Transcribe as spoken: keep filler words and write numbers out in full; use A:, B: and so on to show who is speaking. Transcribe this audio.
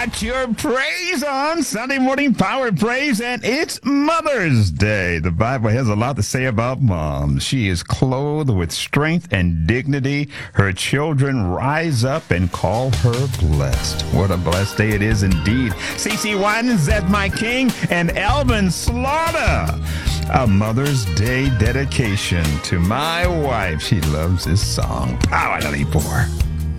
A: got your praise on Sunday Morning Power Praise, and it's Mother's Day. The Bible has a lot to say about moms. She is clothed with strength and dignity. Her children rise up and call her blessed. What a blessed day it is indeed. CeCe Winans, that's my king, and Elvin Slaughter. A Mother's Day dedication to my wife. She loves this song. Power ninety-four.